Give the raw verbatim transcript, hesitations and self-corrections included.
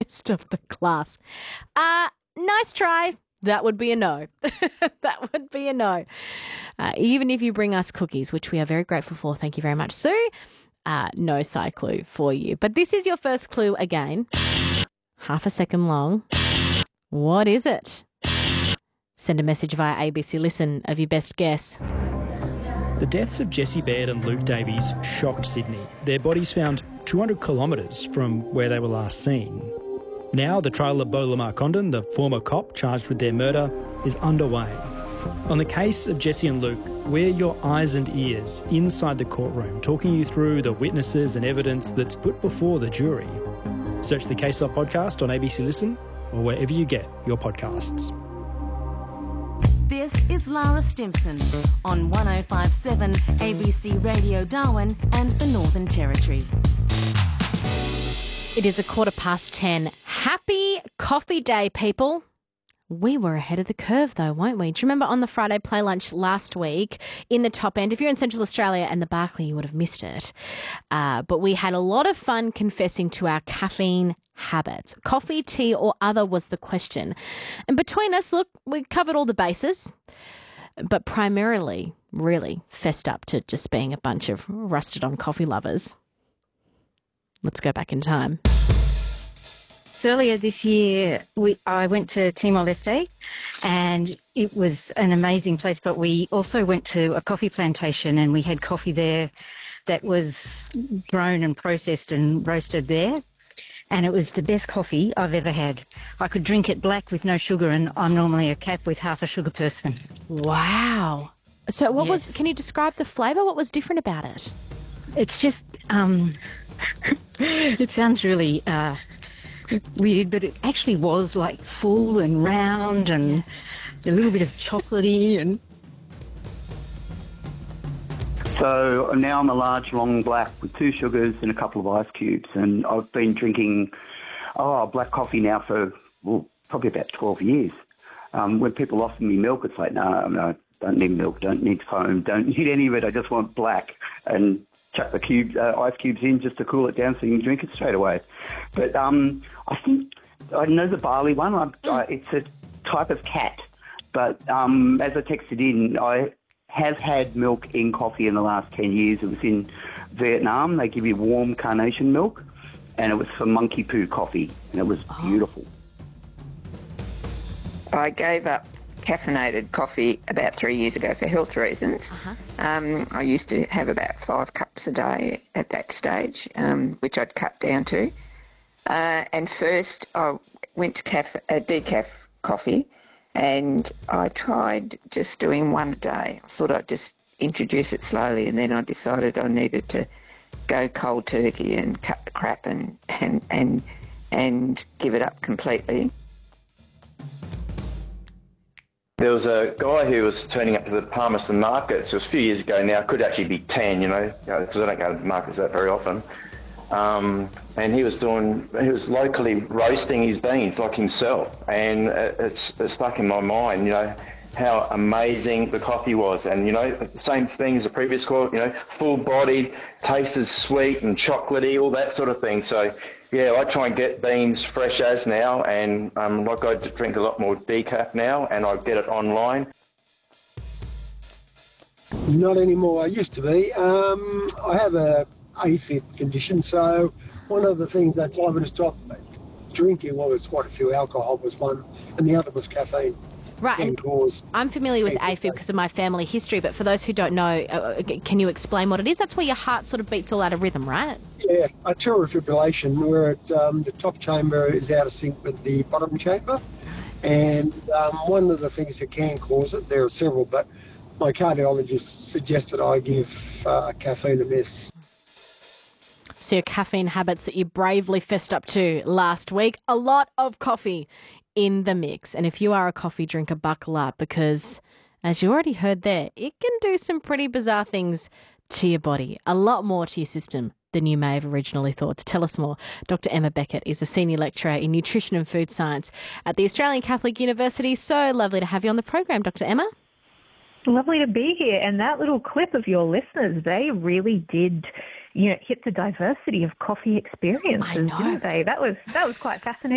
rest of the class. Uh, nice try. That would be a no. That would be a no. Uh, even if you bring us cookies, which we are very grateful for. Thank you very much, Sue. Uh, no side clue for you. But this is your first clue again. Half a second long. What is it? Send a message via A B C Listen of your best guess. The deaths of Jessie Baird and Luke Davies shocked Sydney. Their bodies found two hundred kilometres from where they were last seen. Now the trial of Beau Lamar Condon, the former cop charged with their murder, is underway. On the case of Jessie and Luke, we're your eyes and ears inside the courtroom, talking you through the witnesses and evidence that's put before the jury. Search the Case Off podcast on A B C Listen or wherever you get your podcasts. This is Lara Stimpson on one oh five point seven A B C Radio Darwin and the Northern Territory. It is a quarter past ten. Happy Coffee Day, people. We were ahead of the curve, though, weren't we? Do you remember on the Friday Play Lunch last week in the top end? If you're in Central Australia and the Barkly, you would have missed it. Uh, but we had a lot of fun confessing to our caffeine habits. Coffee, tea or other was the question. And between us, look, we covered all the bases, but primarily really fessed up to just being a bunch of rusted-on coffee lovers. Let's go back in time. Earlier this year, we, I went to Timor-Leste and it was an amazing place, but we also went to a coffee plantation and we had coffee there that was grown and processed and roasted there. And it was the best coffee I've ever had. I could drink it black with no sugar, and I'm normally a cap with half a sugar person. Wow. So what Yes. was, can you describe the flavour? What was different about it? It's just, um, it sounds really uh, weird, but it actually was like full and round and a little bit of chocolatey. And So now I'm a large, long black with two sugars and a couple of ice cubes. And I've been drinking, oh, black coffee now for, well, probably about twelve years. Um, when people offer me milk, it's like, no, no, don't need milk, don't need foam, don't need any of it. I just want black. And chuck the cube, uh, ice cubes in just to cool it down so you can drink it straight away. But um, I think, I know the barley one, I, I, it's a type of cat. But um, as I texted in, I have had milk in coffee in the last ten years. It was in Vietnam. They give you warm carnation milk, and it was for monkey poo coffee, and it was beautiful. I gave up caffeinated coffee about three years ago for health reasons. Uh-huh. Um, I used to have about five cups a day at that stage, um, which I'd cut down to. Uh, and first I went to caf- uh, decaf coffee, and I tried just doing one a day. I thought I'd just introduce it slowly, and then I decided I needed to go cold turkey and cut the crap and and and, and give it up completely. There was a guy who was turning up to the Palmerston markets. It was a few years ago now. It could actually be ten, you know, because I don't go to markets that very often. Um, and he was doing, he was locally roasting his beans like himself. And it's, it's stuck in my mind, you know, how amazing the coffee was. And, you know, the same thing as the previous call, you know, full-bodied, tastes sweet and chocolatey, all that sort of thing. So, yeah, I try and get beans fresh as now, and um, like I drink a lot more decaf now, and I get it online. Not anymore. I used to be. Um, I have a AFib condition, so one of the things that I would stop drinking, well, there's quite a few. Alcohol was one, and the other was caffeine. Right, and cause I'm familiar with AFib because of my family history, but for those who don't know, uh, can you explain what it is? That's where your heart sort of beats all out of rhythm, right? Yeah, atrial fibrillation, where it, um, the top chamber is out of sync with the bottom chamber. And um, one of the things that can cause it, there are several, but my cardiologist suggested I give uh, caffeine a miss. So your caffeine habits that you bravely fessed up to last week, a lot of coffee in the mix. And if you are a coffee drinker, buckle up, because as you already heard there, it can do some pretty bizarre things to your body, a lot more to your system than you may have originally thought. To tell us more, Doctor Emma Beckett is a senior lecturer in nutrition and food science at the Australian Catholic University. So lovely to have you on the program, Doctor Emma. Lovely to be here. And that little clip of your listeners, they really did, you know, hit the diversity of coffee experiences, I know. didn't they? That was that was quite fascinating.